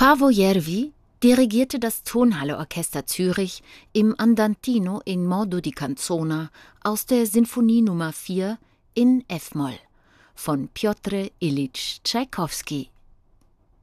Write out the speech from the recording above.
Paavo Järvi dirigierte das Tonhalle-Orchester Zürich im Andantino in Modo di Canzona aus der Sinfonie Nummer 4 in F-Moll von Pjotr Iljitsch Tschaikowski.